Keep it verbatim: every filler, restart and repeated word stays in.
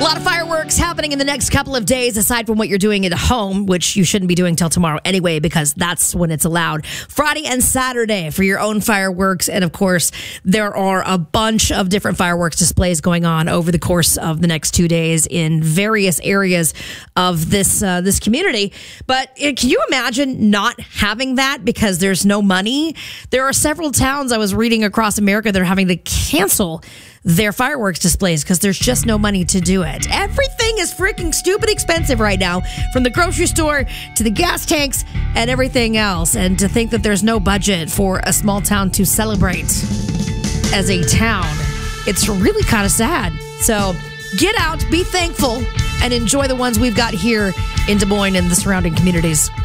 A lot of fireworks happening in the next couple of days, aside from what you're doing at home, which you shouldn't be doing till tomorrow anyway, because that's when it's allowed. Friday and Saturday for your own fireworks. And of course, there are a bunch of different fireworks displays going on over the course of the next two days in various areas of this uh, this community. But uh, can you imagine not having that because there's no money? There are several towns I was reading across America that are having to cancel their fireworks displays because there's just no money to do it. Everything is freaking stupid expensive right now, from the grocery store to the gas tanks and everything else. And to think that there's no budget for a small town to celebrate as a town, it's really kind of sad. So get out, be thankful, and enjoy the ones we've got here in Des Moines and the surrounding communities.